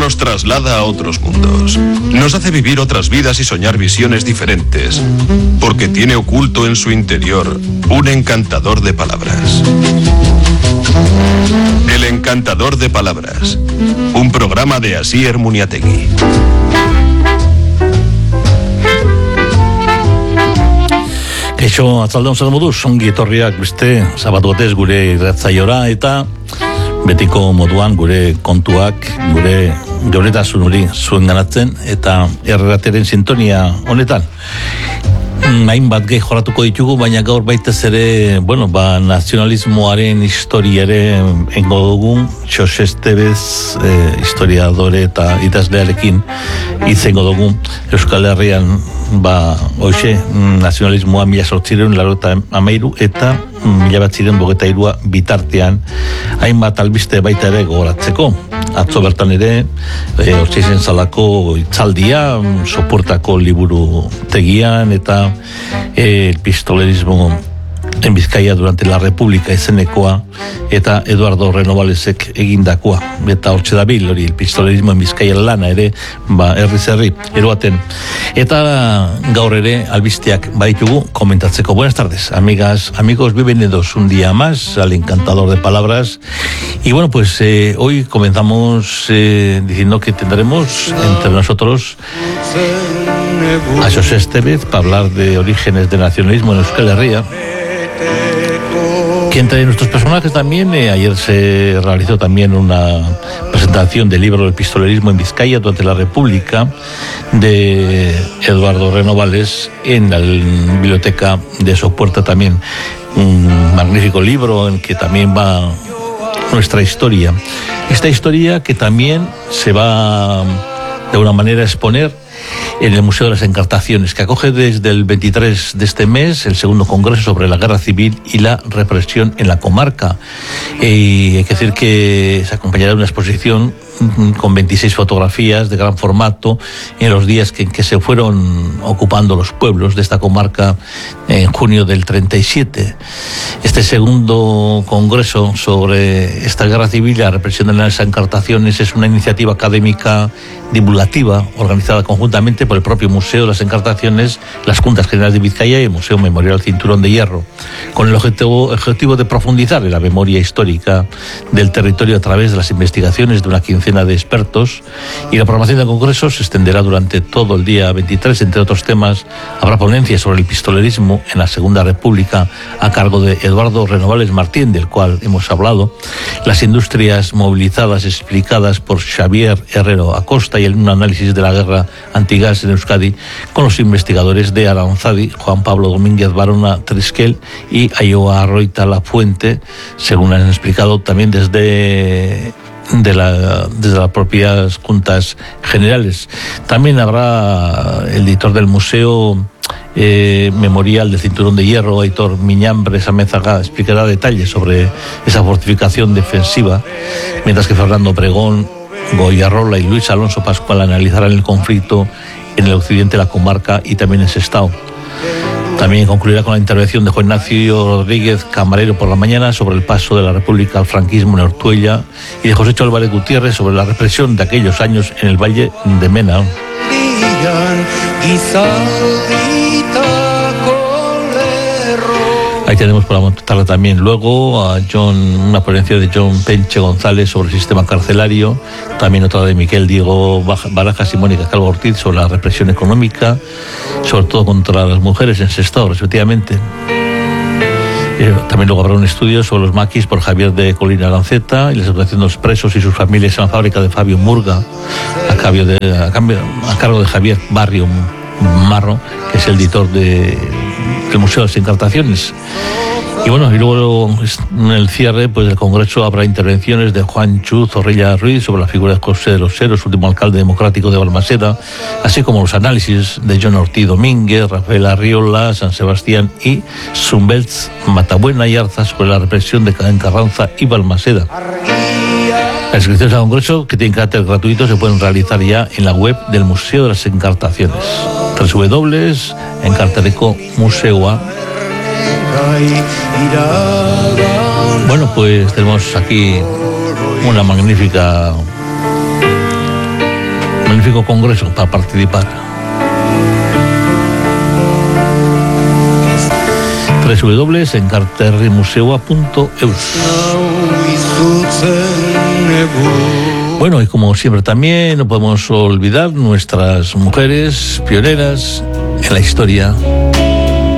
nos traslada a otros mundos. Nos hace vivir otras vidas y soñar visiones diferentes, porque tiene oculto en su interior un encantador de palabras. El encantador de palabras, un programa de Asier Muniategui. Kaixo, atzaldeon zer moduz, ongi etorriak beste sabatu batez gure irratzaiora eta betiko moduan gure kontuak, gure geuretasun hori zuen ganatzen eta errateren sintonia honetan. Hainbat gai joratuko ditugu, baina gaur baitez ere, nazionalismoaren historia ere engo dugun, Txos Estevez, historiadore eta idazlearekin itzengo dugun. Euskal Herrian, hoxe, nazionalismoa 1883 eta 1923 bitartean, hainbat albiste baita ere gogoratzeko. Atzo bertan ere, Otsaizen Zalako itzaldia, Sopuertako liburu tegian eta el pistolerismo en Bizkaia durante la República izenekoa eta Eduardo Renovalesek egindakoa eta hortxe dabil hori el pistolerismo en Bizkaia lana ere herri eroaten eta gaur ere albisteak baitugu komentatzeko. Buenas tardes, amigas, amigos, bienvenidos un día más al encantador de palabras y hoy comenzamos diciendo que tendremos entre nosotros a Txos Estevez para hablar de orígenes del nacionalismo en Euskal Herria, que entre nuestros personajes también ayer se realizó también una presentación del libro del pistolerismo en Vizcaya durante la República de Eduardo Renovales en la biblioteca de Sopuerta, también un magnífico libro en que también va nuestra historia, esta historia que también se va de una manera a exponer en el Museo de las Encartaciones, que acoge desde el 23 de este mes el segundo congreso sobre la guerra civil y la represión en la comarca. Y hay que decir que se acompañará de una exposición con 26 fotografías de gran formato en los días en que se fueron ocupando los pueblos de esta comarca en junio del 37. Este segundo congreso sobre esta guerra civil y la represión de las encartaciones es una iniciativa académica divulgativa organizada conjuntamente por el propio Museo de las Encartaciones, las Juntas Generales de Vizcaya y el Museo Memorial Cinturón de Hierro, con el objetivo de profundizar en la memoria histórica del territorio a través de las investigaciones de una quincena de expertos. Y la programación del congreso se extenderá durante todo el día 23. Entre otros temas, habrá ponencias sobre el pistolerismo en la Segunda República a cargo de Eduardo Renovales Martín, del cual hemos hablado, las industrias movilizadas explicadas por Xavier Herrero Acosta y un análisis de la guerra antigas en Euskadi con los investigadores de Aranzadi, Juan Pablo Domínguez Barona Trisquel y Ayoa Arroita La Fuente, según han explicado también desde las propias juntas generales. También habrá el editor del Museo Memorial del Cinturón de Hierro, Aitor Miñambres Amézaga, explicará detalles sobre esa fortificación defensiva, mientras que Fernando Pregón, Goyarrola y Luis Alonso Pascual analizarán el conflicto en el occidente de la comarca y también en Sestao. También concluirá con la intervención de Juan Ignacio Rodríguez Camarero por la mañana sobre el paso de la República al franquismo en Ortuella y de José Álvarez Gutiérrez sobre la represión de aquellos años en el Valle de Mena. Ahí tenemos por la tarde también luego a una ponencia de John Penche González sobre el sistema carcelario, también otra de Miquel Diego Barajas y Mónica Calvo Ortiz sobre la represión económica, sobre todo contra las mujeres en Sestao, respectivamente. También luego habrá un estudio sobre los maquis por Javier de Colina Lanceta y la situación de los presos y sus familias en la fábrica de Fabio Murga, a cargo de Javier Barrio Marro, que es el editor del Museo de las Encartaciones. Y luego en el cierre del congreso habrá intervenciones de Juan Chu Zorrilla Ruiz sobre la figura de José de los Heros, último alcalde democrático de Balmaseda, así como los análisis de John Ortiz Domínguez, Rafael Arriola, San Sebastián y Zumbeltz Matabuena y Arza sobre la represión de Carranza y Balmaseda. Las inscripciones al congreso, que tienen carácter gratuito, se pueden realizar ya en la web del Museo de las Encartaciones, www.encartarecomuseoa. Bueno, pues tenemos aquí una magnífica magnífico congreso para participar. www.enkarterrimuseua.eus. Bueno, y como siempre también no podemos olvidar nuestras mujeres pioneras en la historia